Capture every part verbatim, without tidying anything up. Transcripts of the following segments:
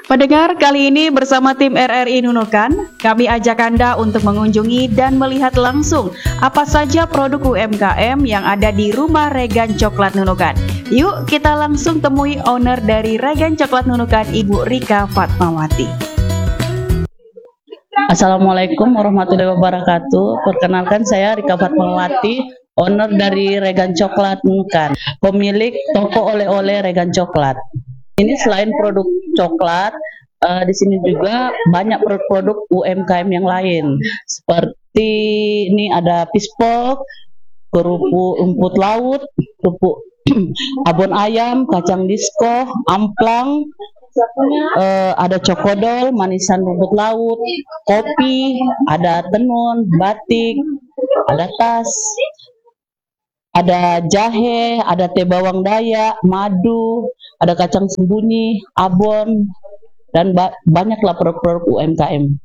Pendengar, kali ini bersama tim R R I Nunukan, kami ajak Anda untuk mengunjungi dan melihat langsung apa saja produk U M K M yang ada di Rumah Regan Coklat Nunukan. Yuk kita langsung temui owner dari Regan Coklat Nunukan, Ibu Rika Fatmawati. Assalamualaikum warahmatullahi wabarakatuh. Perkenalkan, saya Rika Fatmawati, owner dari Regan Coklat Nunukan, pemilik toko oleh-oleh Regan Coklat. Ini selain produk coklat, uh, di sini juga banyak produk-produk U M K M yang lain. Seperti ini ada pispok, kerupuk rumput laut, kerupuk abon ayam, kacang disco, amplang, uh, ada cokodol, manisan rumput laut, kopi, ada tenun, batik, ada tas, ada jahe, ada teh bawang dayak, madu, ada kacang sembunyi, abon, dan ba banyaklah produk-produk U M K M.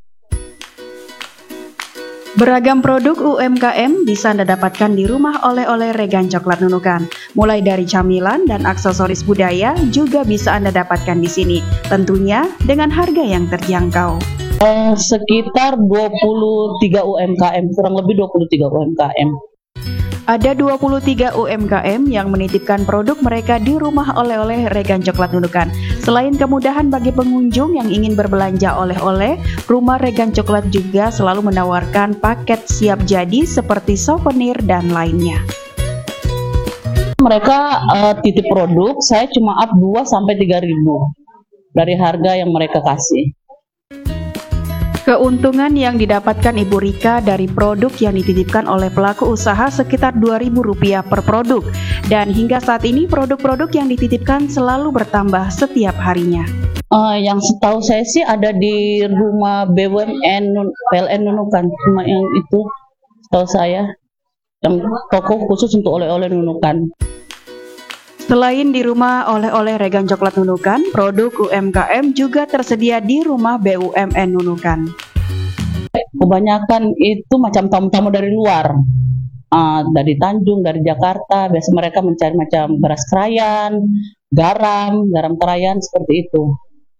Beragam produk U M K M bisa Anda dapatkan di Rumah Oleh-oleh Regan Coklat Nunukan. Mulai dari camilan dan aksesoris budaya juga bisa Anda dapatkan di sini. Tentunya dengan harga yang terjangkau. Uh, sekitar dua puluh tiga U M K M, kurang lebih dua puluh tiga U M K M. Ada dua puluh tiga U M K M yang menitipkan produk mereka di Rumah Oleh-oleh Regan Coklat Nunukan. Selain kemudahan bagi pengunjung yang ingin berbelanja oleh-oleh, Rumah Regan Coklat juga selalu menawarkan paket siap jadi seperti souvenir dan lainnya. Mereka uh, titip produk, saya cuma up dua sampai tiga ribu dari harga yang mereka kasih. Keuntungan yang didapatkan Ibu Rika dari produk yang dititipkan oleh pelaku usaha sekitar dua ribu rupiah per produk. Dan hingga saat ini produk-produk yang dititipkan selalu bertambah setiap harinya. Uh, yang setahu saya sih ada di rumah B U M N P L N Nunukan, cuma yang itu setahu saya, yang toko khusus untuk oleh-oleh Nunukan. Selain di Rumah Oleh-oleh Regan Coklat Nunukan, produk U M K M juga tersedia di Rumah B U M N Nunukan. Kebanyakan itu macam tamu-tamu dari luar, uh, dari Tanjung, dari Jakarta. Biasa mereka mencari macam beras krayan, garam, garam krayan, seperti itu.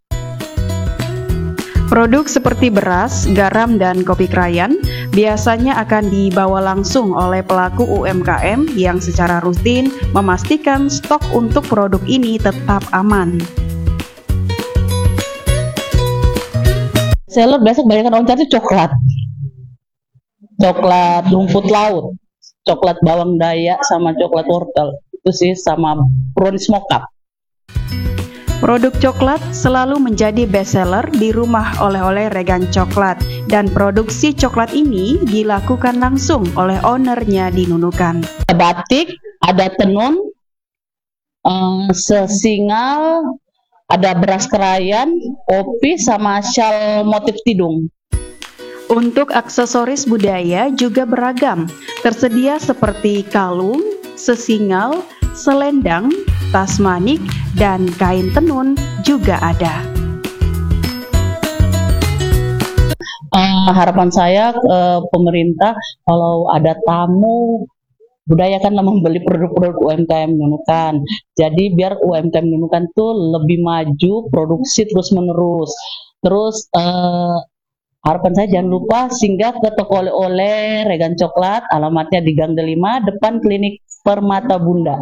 Produk seperti beras, garam, dan kopi krayan biasanya akan dibawa langsung oleh pelaku U M K M yang secara rutin memastikan stok untuk produk ini tetap aman. Seller biasa kebanyakan orang cari coklat, coklat rumput laut, coklat bawang dayak, sama coklat wortel. Itu sih, sama brownies mocha. Produk coklat selalu menjadi bestseller di Rumah Oleh-oleh Regan Coklat, dan produksi coklat ini dilakukan langsung oleh ownernya di Nunukan. Ada batik, ada tenun, um, sesingal, ada beras krayan, kopi, sama syal motif tidung. Untuk aksesoris budaya juga beragam, tersedia seperti kalung, sesingal, selendang, tas manik, dan kain tenun juga ada. Uh, harapan saya ke uh, pemerintah, kalau ada tamu, budayakanlah membeli produk-produk U M K M Nunukan. Jadi biar U M K M Nunukan tuh lebih maju, produksi terus menerus. Terus uh, harapan saya jangan lupa singgah ke toko oleh-oleh Regan Coklat, alamatnya di Gang Delima, depan Klinik Permata Bunda.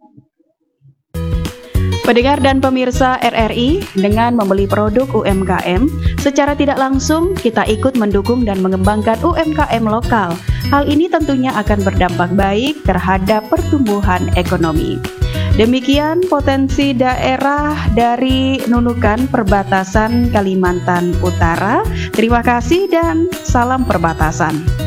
Pendengar dan pemirsa R R I, dengan membeli produk U M K M, secara tidak langsung kita ikut mendukung dan mengembangkan U M K M lokal. Hal ini tentunya akan berdampak baik terhadap pertumbuhan ekonomi. Demikian potensi daerah dari Nunukan, perbatasan Kalimantan Utara. Terima kasih dan salam perbatasan.